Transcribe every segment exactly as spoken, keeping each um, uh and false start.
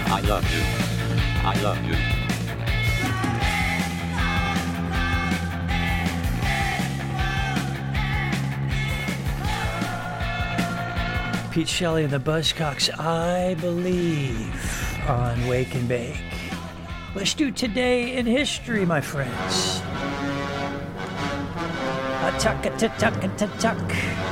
I love you. I love you. Pete Shelley and the Buzzcocks, I Believe, on Wake and Bake. Let's do Today in History, my friends. A tuck, a tuck, a tuck.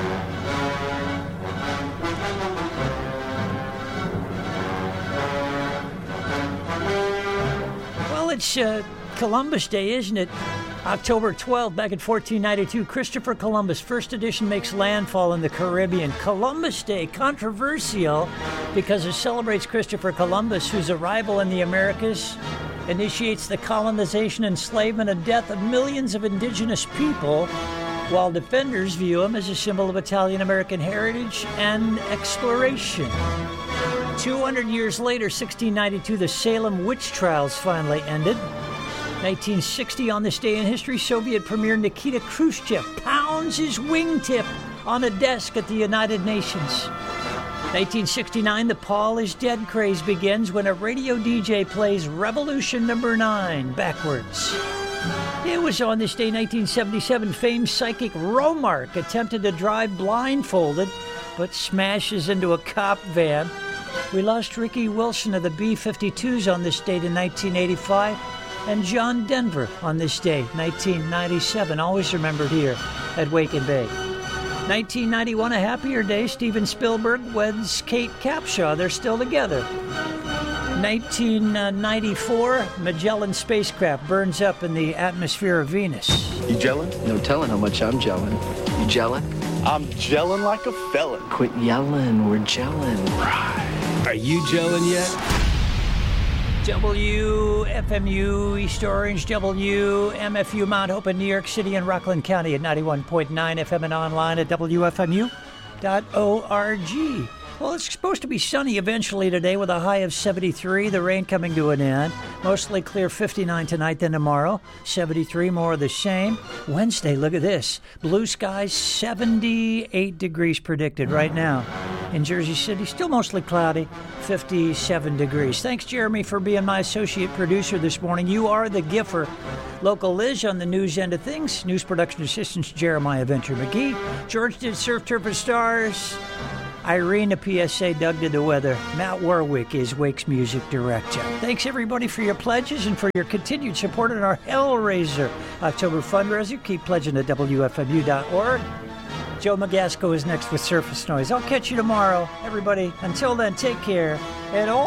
Well, it's uh, Columbus Day, isn't it? October twelfth, back in fourteen ninety-two, Christopher Columbus, first edition, makes landfall in the Caribbean. Columbus Day, controversial because it celebrates Christopher Columbus, whose arrival in the Americas initiates the colonization, enslavement, and death of millions of indigenous people, while defenders view him as a symbol of Italian-American heritage and exploration. two hundred years later, sixteen ninety-two, the Salem witch trials finally ended. nineteen sixty, on this day in history, Soviet Premier Nikita Khrushchev pounds his wingtip on a desk at the United Nations. nineteen sixty-nine, the Paul is Dead craze begins when a radio D J plays Revolution Number nine backwards. It was on this day, nineteen seventy-seven, famed psychic Romark attempted to drive blindfolded, but smashes into a cop van. We lost Ricky Wilson of the B fifty-twos on this date in nineteen eighty-five, and John Denver on this day, nineteen ninety-seven, always remembered here at Wake and Bake. nineteen ninety-one, a happier day, Steven Spielberg weds Kate Capshaw. They're still together. nineteen ninety-four, Magellan spacecraft burns up in the atmosphere of Venus. You gelling? No telling how much I'm gelling. You gelling? I'm gelling like a felon. Quit yelling, we're gelling. Are you gelling yet? W F M U East Orange, W M F U Mount Hope in New York City and Rockland County at ninety-one point nine F M and online at W F M U dot org. Well, it's supposed to be sunny eventually today with a high of seventy-three, the rain coming to an end. Mostly clear, fifty-nine tonight, then tomorrow. seventy-three, more of the same. Wednesday, look at this. Blue skies, seventy-eight degrees predicted right now. In Jersey City, still mostly cloudy, fifty-seven degrees. Thanks, Jeremy, for being my associate producer this morning. You are the Giffer. Local Liz on the news end of things. News production assistants, Jeremiah Venture McGee. George did Surf, Turf, and Stars. Irene, the P S A, Doug did the weather. Matt Warwick is Wake's music director. Thanks, everybody, for your pledges and for your continued support in our Hellraiser October fundraiser. Keep pledging at W F M U dot org. Joe Magasco is next with Surface Noise. I'll catch you tomorrow, everybody. Until then, take care. And all